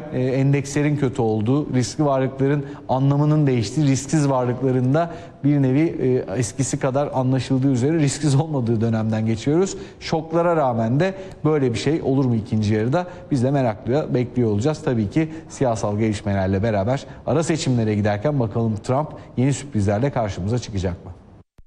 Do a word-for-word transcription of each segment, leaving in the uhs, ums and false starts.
e, endekslerin kötü olduğu, riskli varlıkların anlamının değiştiği, risksiz varlıklarında bir nevi e, eskisi kadar anlaşıldığı üzere risksiz olmadığı dönemden geçiyoruz. Şoklara rağmen de böyle bir şey olur mu ikinci yarıda? Biz de merakla bekliyor olacağız. Tabii ki siyasal gelişmelerle beraber ara seçimlere giderken bakalım Trump yeni sürprizlerle karşımıza çıkacak mı?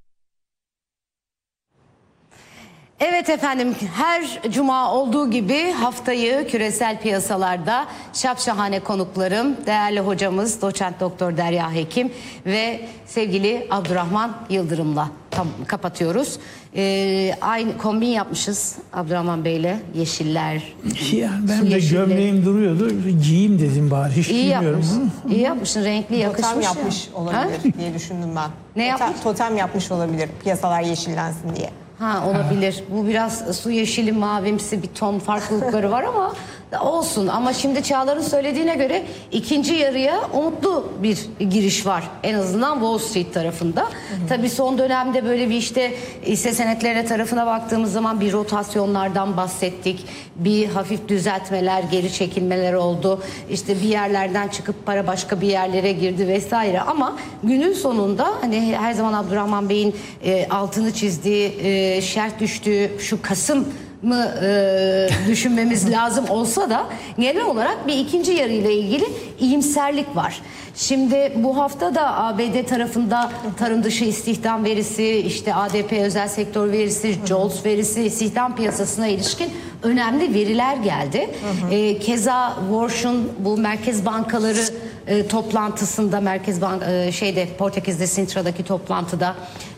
Evet efendim, her cuma olduğu gibi haftayı küresel piyasalarda şapşahane konuklarım, değerli hocamız doçent doktor Derya Hekim ve sevgili Abdurrahman Yıldırım'la tam kapatıyoruz. Ee, aynı kombin yapmışız Abdurrahman Bey'le, yeşiller. Ya ben de yeşilleri. Gömleğim duruyordu, giyeyim dedim bari, hiç İyi bilmiyorum. yapmışsın, iyi yapmışsın, renkli yakışmış. Totem yapmış ya. olabilir ha? diye düşündüm ben. Ne totem, yapmış? Totem yapmış olabilir, piyasalar yeşillensin diye. Ha, olabilir. Bu biraz su yeşili, mavimsi bir ton farklılıkları var ama olsun. Ama şimdi Çağlar'ın söylediğine göre ikinci yarıya umutlu bir giriş var. En azından Wall Street tarafında. Hı hı. Tabii son dönemde böyle bir işte hisse senetleri tarafına baktığımız zaman bir rotasyonlardan bahsettik. Bir hafif düzeltmeler, geri çekilmeler oldu. İşte bir yerlerden çıkıp para başka bir yerlere girdi vesaire. Ama günün sonunda hani her zaman Abdurrahman Bey'in e, altını çizdiği, e, şerh düştüğü şu Kasım mı e, düşünmemiz lazım olsa da genel olarak bir ikinci yarı ile ilgili iyimserlik var. Şimdi bu hafta da A B D tarafında tarım dışı istihdam verisi, işte A D P özel sektör verisi, JOLTS verisi, istihdam piyasasına ilişkin önemli veriler geldi. Hı hı. E, keza Warsh'un bu merkez bankaları e, toplantısında, Merkez Bank e, şeyde Portekiz'de Sintra'daki toplantıda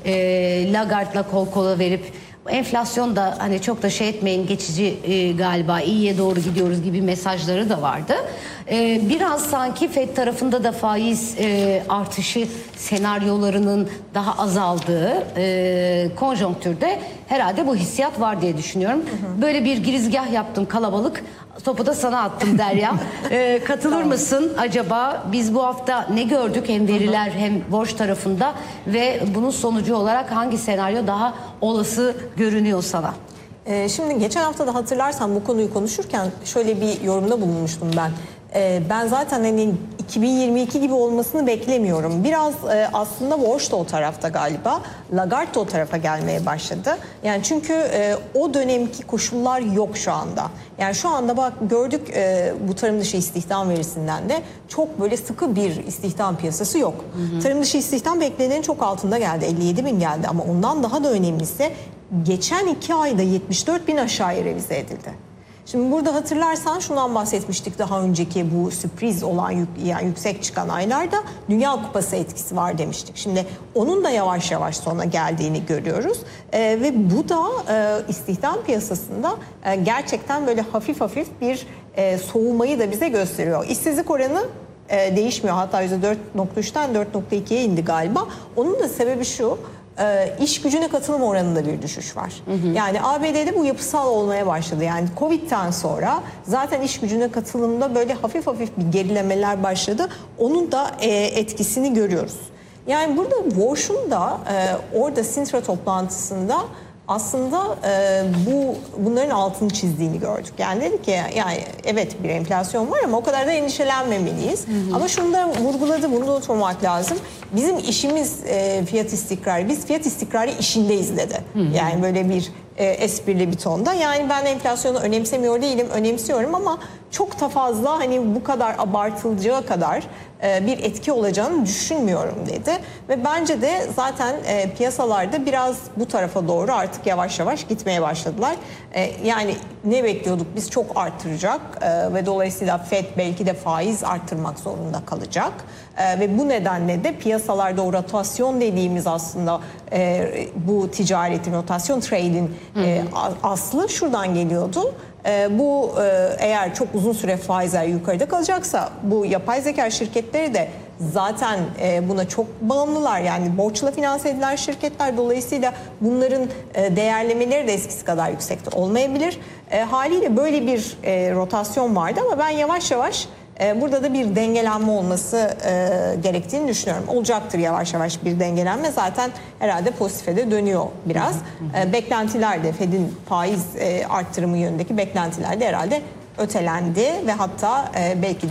e, Lagarde'la kol kola verip enflasyon da hani çok da şey etmeyin, geçici e, galiba, iyiye doğru gidiyoruz gibi mesajları da vardı. E, biraz sanki Fed tarafında da faiz e, artışı senaryolarının daha azaldığı e, konjonktürde herhalde bu hissiyat var diye düşünüyorum. Hı hı. Böyle bir girizgah yaptım, kalabalık. Topu da sana attım Derya. ee, katılır tamam. mısın acaba? Biz bu hafta ne gördük hem veriler hem borç tarafında ve bunun sonucu olarak hangi senaryo daha olası görünüyor sana? Ee, şimdi geçen hafta da hatırlarsan bu konuyu konuşurken şöyle bir yorumda bulunmuştum ben. Ee, ben zaten hani iki bin yirmi iki gibi olmasını beklemiyorum. Biraz e, aslında Warsh da o tarafta galiba. Lagarde da o tarafa gelmeye başladı. Yani çünkü e, o dönemki koşullar yok şu anda. Yani şu anda bak gördük e, bu tarım dışı istihdam verisinden de çok böyle sıkı bir istihdam piyasası yok. Hı hı. Tarım dışı istihdam beklenenin çok altında geldi. elli yedi bin geldi ama ondan daha da önemlisi geçen iki ayda yetmiş dört bin aşağıya revize edildi. Şimdi burada hatırlarsan şundan bahsetmiştik daha önceki bu sürpriz olan yük, yani yüksek çıkan aylarda Dünya Kupası etkisi var demiştik. Şimdi onun da yavaş yavaş sona geldiğini görüyoruz ee, ve bu da e, istihdam piyasasında e, gerçekten böyle hafif hafif bir e, soğumayı da bize gösteriyor. İşsizlik oranı e, değişmiyor, hatta yüzde dört nokta üçten dört nokta ikiye indi galiba. Onun da sebebi şu. E, iş gücüne katılım oranında bir düşüş var. Hı hı. Yani A B D'de bu yapısal olmaya başladı. Yani Covid'den sonra zaten iş gücüne katılımda böyle hafif hafif bir gerilemeler başladı. Onun da e, etkisini görüyoruz. Yani burada Warsh'un da e, orada Sintra toplantısında aslında e, bu bunların altını çizdiğini gördük. Yani dedi ki yani evet bir enflasyon var ama o kadar da endişelenmemeliyiz. Hı hı. Ama şunu da vurguladı, bunu da unutmamak lazım. Bizim işimiz e, fiyat istikrarı. Biz fiyat istikrarı işindeyiz dedi. Hı hı. Yani böyle bir e, esprili bir tonda. Yani ben enflasyonu önemsemiyor değilim, önemsiyorum ama çok da fazla hani bu kadar abartılacağı kadar e, bir etki olacağını düşünmüyorum dedi. Ve bence de zaten e, piyasalarda biraz bu tarafa doğru artık yavaş yavaş gitmeye başladılar. E, yani ne bekliyorduk? Biz çok artıracak e, ve dolayısıyla Fed belki de faiz arttırmak zorunda kalacak. E, ve bu nedenle de piyasalarda o rotasyon dediğimiz aslında e, bu ticaretin, rotasyon trade'in e, aslı şuradan geliyordu. E, bu e, eğer çok uzun süre faizler yukarıda kalacaksa bu yapay zeka şirketleri de zaten e, buna çok bağımlılar. Yani borçla finanse edilen şirketler, dolayısıyla bunların e, değerlemeleri de eskisi kadar yüksekte olmayabilir. E, haliyle böyle bir e, rotasyon vardı ama ben yavaş yavaş e, burada da bir dengelenme olması e, gerektiğini düşünüyorum. Olacaktır yavaş yavaş bir dengelenme. Zaten herhalde pozitife de dönüyor biraz. E, beklentiler de Fed'in faiz e, arttırımı yönündeki beklentiler de herhalde ötelendi ve hatta e, belki